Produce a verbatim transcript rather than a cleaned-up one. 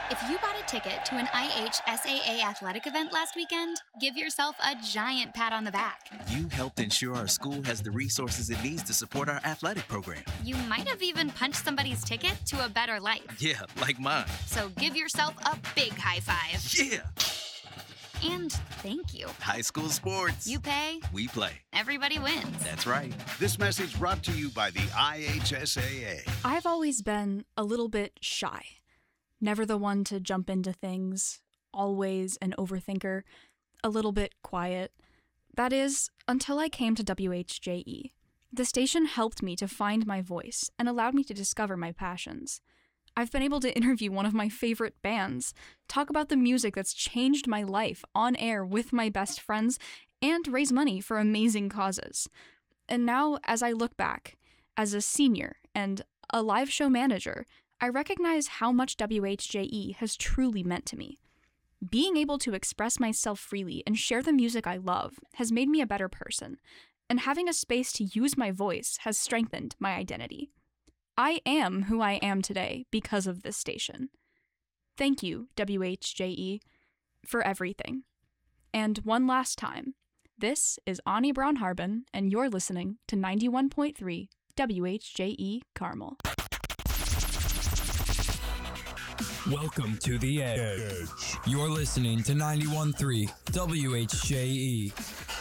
If you bought a ticket to an I H S A A athletic event last weekend, give yourself a giant pat on the back. You helped ensure our school has the resources it needs to support our athletic program. You might have even punched somebody's ticket to a better life. Yeah, like mine. So give yourself a big high five. Yeah! And thank you. High school sports. You pay. We play. Everybody wins. That's right. This message brought to you by the I H S A A. I've always been a little bit shy. Never the one to jump into things. Always an overthinker. A little bit quiet. That is, until I came to W H J E. The station helped me to find my voice and allowed me to discover my passions. I've been able to interview one of my favorite bands, talk about the music that's changed my life on air with my best friends, and raise money for amazing causes. And now, as I look back, as a senior and a live show manager, I recognize how much W H J E has truly meant to me. Being able to express myself freely and share the music I love has made me a better person, and having a space to use my voice has strengthened my identity. I am who I am today because of this station. Thank you, W H J E, for everything. And one last time, this is Ani Brown Harbin, and you're listening to ninety-one point three W H J E Carmel. Welcome to The Edge. You're listening to ninety-one point three W H J E.